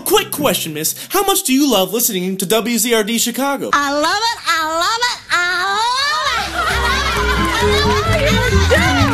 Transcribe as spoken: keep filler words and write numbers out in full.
quick question, miss. How much do you love listening to W Z R D Chicago? I love it, I love it, I love it, I love it, I love it, I love it.